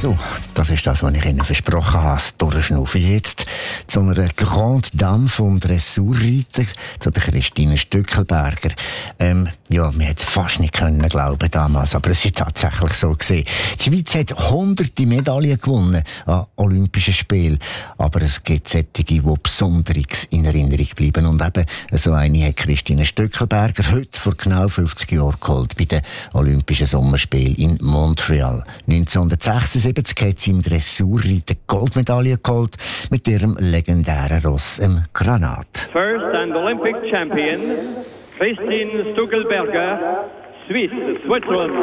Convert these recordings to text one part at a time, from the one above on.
So, das ist das, was ich Ihnen versprochen habe, das Durchschnaufen. Jetzt zu einer Grande Dame vom Dressurreiten, zu der Christine Stückelberger. Ja, man hätte es fast nicht können glauben damals, aber es ist tatsächlich so gewesen. Die Schweiz hat hunderte Medaillen gewonnen an Olympischen Spielen, aber es gibt solche, die besonders in Erinnerung bleiben. Und eben so eine hat Christine Stückelberger heute vor genau 50 Jahren geholt, bei den Olympischen Sommerspielen in Montreal. 1976 hat sie im Dressurreiten Goldmedaille geholt mit ihrem legendären Ross, dem Granat. First and Olympic champion, Christine Stückelberger, Switzerland.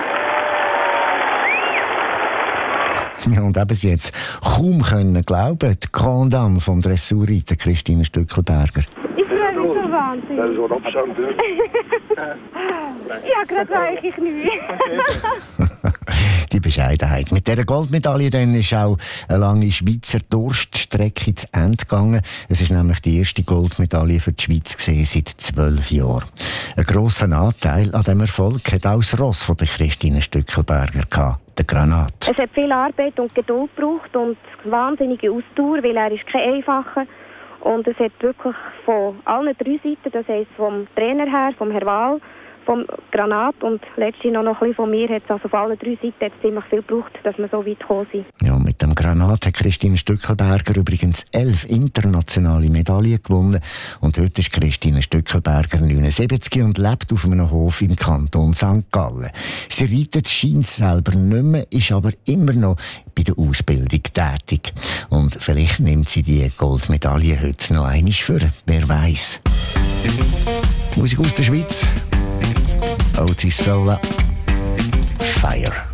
Ja, und eben sie jetzt kaum können glauben, die Grande Dame vom Dressurreiten, Christine Stückelberger. Ich freue mich so wahnsinnig. Das ist so ein Abstand. Ja, gerade weiß ich nicht. Die Bescheidenheit. Mit dieser Goldmedaille dann ist auch eine lange Schweizer Durststrecke zu Ende gegangen. Es ist nämlich die erste Goldmedaille für die Schweiz gesehen seit 12 Jahren. Einen grossen Anteil an diesem Erfolg hat auch das Ross von der Christine Stückelberger gehabt, der Granat. Es hat viel Arbeit und Geduld gebraucht und wahnsinnige Ausdauer, weil er ist kein einfacher. Und es hat wirklich von allen drei Seiten, das heisst vom Trainer her, vom Herr Wahl, vom Granat und letztlich noch ein bisschen von mir, hat es also von allen drei Seiten ziemlich viel gebraucht, dass wir so weit gekommen sind. Ja, mit dem Granat hat Christine Stückelberger übrigens 11 internationale Medaillen gewonnen. Und heute ist Christine Stückelberger 79 und lebt auf einem Hof im Kanton St. Gallen. Sie reitet scheint selber nicht mehr, ist aber immer noch bei der Ausbildung tätig. Und vielleicht nimmt sie die Goldmedaille heute noch einmal für, wer weiß. Musik aus der Schweiz. Otis Sola. Fire.